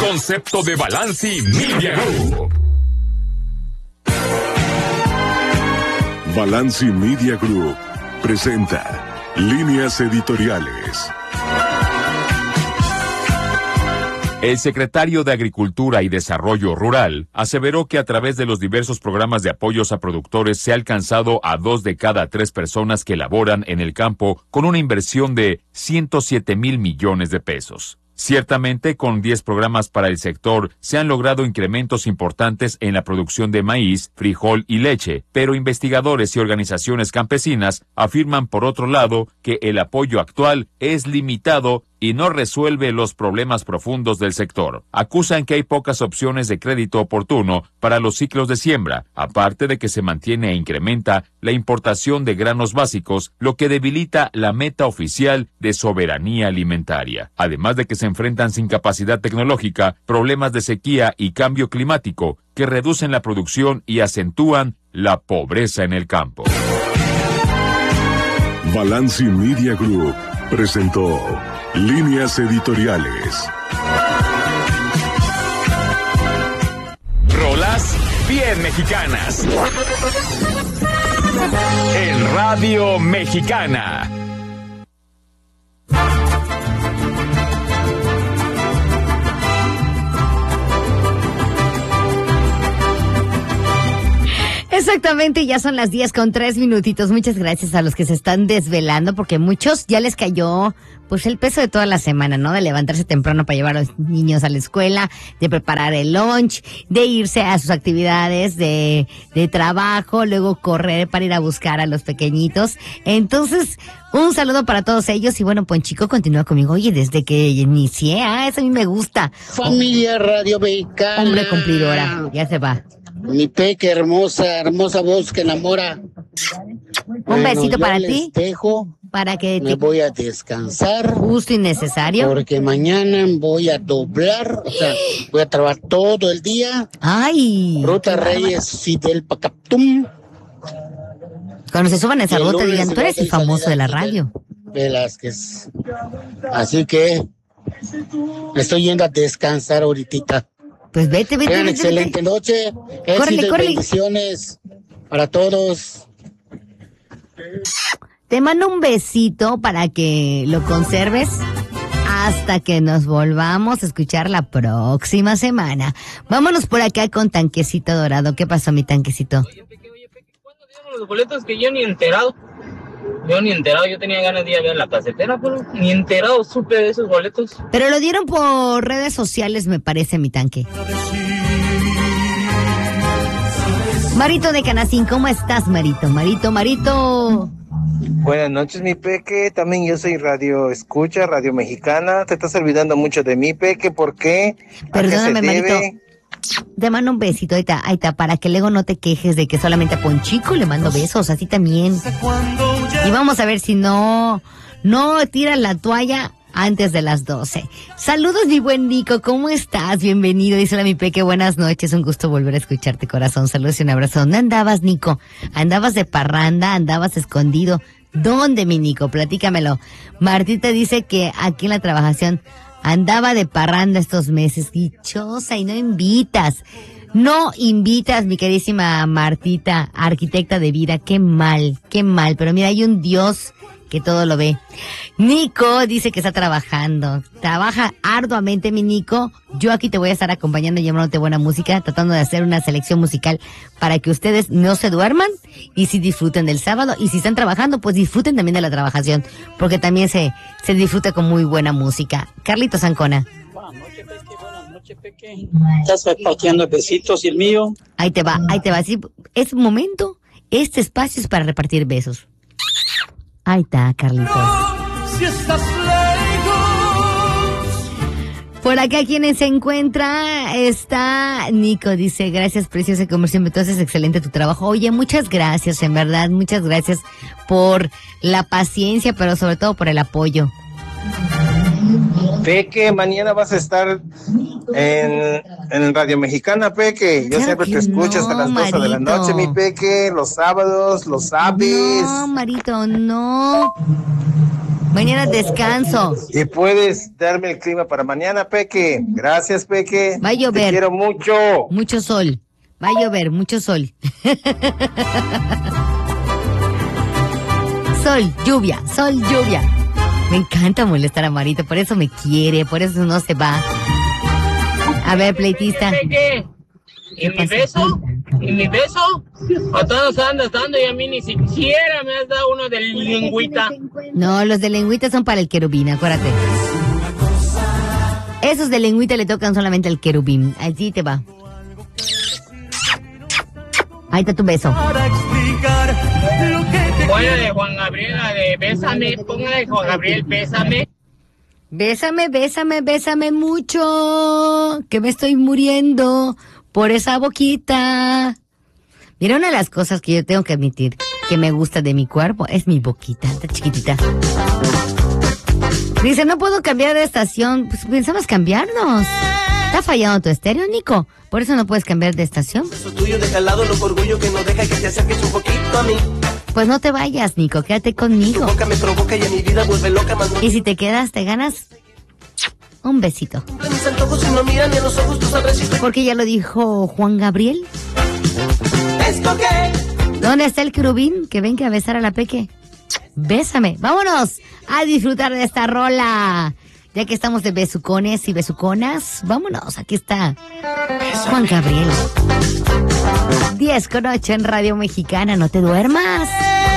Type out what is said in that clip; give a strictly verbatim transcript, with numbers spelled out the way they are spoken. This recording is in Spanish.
concepto de Balanci Media Group. Balanci Media Group presenta Líneas Editoriales. El secretario de Agricultura y Desarrollo Rural aseveró que a través de los diversos programas de apoyos a productores se ha alcanzado a dos de cada tres personas que laboran en el campo con una inversión de ciento siete mil millones de pesos. Ciertamente, con diez programas para el sector, se han logrado incrementos importantes en la producción de maíz, frijol y leche, pero investigadores y organizaciones campesinas afirman, por otro lado, que el apoyo actual es limitado y no resuelve los problemas profundos del sector. Acusan que hay pocas opciones de crédito oportuno para los ciclos de siembra, aparte de que se mantiene e incrementa la importación de granos básicos, lo que debilita la meta oficial de soberanía alimentaria. Además de que se enfrentan sin capacidad tecnológica, problemas de sequía y cambio climático que reducen la producción y acentúan la pobreza en el campo. Balanci Media Group presentó Líneas Editoriales. Rolas bien mexicanas. En Radio Mexicana. Exactamente, ya son las diez con tres minutitos. Muchas gracias a los que se están desvelando, porque muchos ya les cayó pues el peso de toda la semana, ¿no? De levantarse temprano para llevar a los niños a la escuela, de preparar el lunch, de irse a sus actividades de, de trabajo, luego correr para ir a buscar a los pequeñitos. Entonces, un saludo para todos ellos. Y bueno, Ponchico continúa conmigo. Oye, desde que inicié, ah, eso a mí me gusta. Familia Radio Mexicana. Hombre cumplidora, ya se va. Mi peque, hermosa, hermosa voz que enamora. Un bueno, besito para ti. Dejo, para que me te... voy a descansar. Justo y necesario. Porque mañana voy a doblar, o sea, voy a trabajar todo el día. Ay. Ruta Reyes Fidel Pacaptum. Cuando se suban a esa ruta digan, tú eres el famoso de la radio. Velázquez. Así que me estoy yendo a descansar ahorita. Pues vete, vete, Tengan vete, excelente vete. noche. Córrele, Éxito y córrele. bendiciones para todos. Te mando un besito para que lo conserves hasta que nos volvamos a escuchar la próxima semana. Vámonos por acá con Tanquecito Dorado. ¿Qué pasó, mi Tanquecito? Oye, Peque, oye, Peque, ¿cuándo dieron los boletos que yo ni enterado? Yo ni enterado, yo tenía ganas de ir a ver la casetera, pero ni enterado supe de esos boletos. Pero lo dieron por redes sociales, me parece, mi Tanque. Marito de Canacín, ¿cómo estás, Marito? Marito, Marito. Buenas noches, mi Peque. También yo soy Radio Escucha, Radio Mexicana. Te estás olvidando mucho de mi Peque, ¿por qué? Perdóname, Marito. Te mando un besito, ahí está, ahí está, para que luego no te quejes de que solamente a Ponchico le mando besos, así también. Y vamos a ver si no, no tiras la toalla antes de las doce. Saludos, mi buen Nico, ¿cómo estás? Bienvenido, dice mi Peque, buenas noches, un gusto volver a escucharte, corazón. Saludos y un abrazo. ¿Dónde andabas, Nico? ¿Andabas de parranda? ¿Andabas escondido? ¿Dónde, mi Nico? Platícamelo. Martita dice que aquí en la trabajación andaba de parranda estos meses. Dichosa, y no invitas. No invitas, mi queridísima Martita, arquitecta de vida. Qué mal, qué mal. Pero mira, hay un Dios que todo lo ve. Nico dice que está trabajando. Trabaja arduamente, mi Nico. Yo aquí te voy a estar acompañando y llevándote buena música, tratando de hacer una selección musical para que ustedes no se duerman y sí disfruten del sábado. Y si están trabajando, pues disfruten también de la trabajación, porque también se, se disfruta con muy buena música. Carlitos Ancona. Buenas noches, Peque. Buenas noches, Peque. Estás repartiendo besitos y el mío. Ahí te va, ahí te va. Sí, es momento. Este espacio es para repartir besos. Ahí está, Carlitos. Si estás lejos. Por acá quien se encuentra está Nico, dice, gracias, preciosa comercio, entonces excelente tu trabajo. Oye, muchas gracias, en verdad, muchas gracias por la paciencia, pero sobre todo por el apoyo. Peque, mañana vas a estar en, en Radio Mexicana, Peque. Yo Claro siempre que te escucho no, hasta las doce de la Marito. noche, mi Peque. Los sábados, los sabes. No, Marito, no. Mañana descanso. ¿Y puedes darme el clima para mañana, Peque? Gracias, Peque. Va a llover. Te quiero mucho. Mucho sol. Va a llover, mucho sol. Sol, lluvia, sol, lluvia. Me encanta molestar a Marito, por eso me quiere, por eso no se va. A ver, pleitista. Peque, ¿y mi beso? ¿Y mi beso? A todos andas dando y a mí ni siquiera me has dado uno de lengüita. No, los de lengüita son para el querubín, acuérdate. Esos de lengüita le tocan solamente al querubín. Así te va. Ahí está tu beso. Bueno, de Juan Gabriel, la de Bésame, póngale de Juan Gabriel, Bésame. Bésame, bésame, bésame mucho, que me estoy muriendo por esa boquita. Mira, una de las cosas que yo tengo que admitir que me gusta de mi cuerpo es mi boquita, está chiquitita. Dice, no puedo cambiar de estación. Pues pensamos cambiarnos. Está fallando tu estéreo, Nico. Por eso no puedes cambiar de estación. Eso tuyo deja al lado lo orgullo que no deja que te acerques un poquito a mí. Pues no te vayas, Nico, quédate conmigo. Tu boca me provoca y a mi vida vuelve loca, más no... Y si te quedas, te ganas un besito. Mis antojos si no miran ni a los ojos, tú sabrás si estoy... Porque ya lo dijo Juan Gabriel. Escoge. ¿Dónde está el querubín que venga a besar a la Peque? Bésame. Vámonos a disfrutar de esta rola. Ya que estamos de besucones y besuconas, vámonos. Aquí está Juan Gabriel. diez con ocho en Radio Mexicana. No te duermas.